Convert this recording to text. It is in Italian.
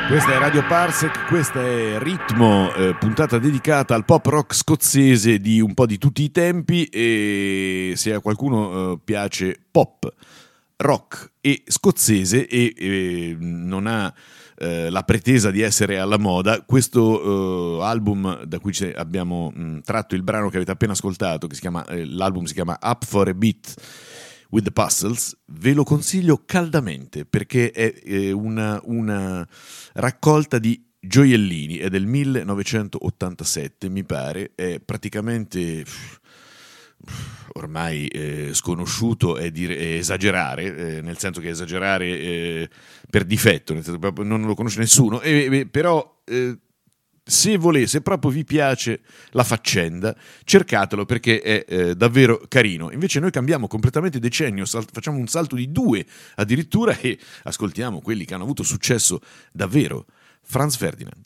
Questa è Radio Parsec, questa è Ritmo, puntata dedicata al pop rock scozzese di un po' di tutti i tempi, e se a qualcuno piace pop, rock e scozzese e non ha la pretesa di essere alla moda, questo album da cui abbiamo tratto il brano che avete appena ascoltato, che si chiama, l'album si chiama Up for a Beat with the Puzzles, ve lo consiglio caldamente perché è una raccolta di gioiellini, è del 1987 mi pare, è praticamente ormai sconosciuto è esagerare, nel senso che esagerare per difetto, nel senso che non lo conosce nessuno, però se proprio vi piace la faccenda, cercatelo perché è davvero carino. Invece noi cambiamo completamente decennio, facciamo un salto di 2 addirittura e ascoltiamo quelli che hanno avuto successo davvero. Franz Ferdinand.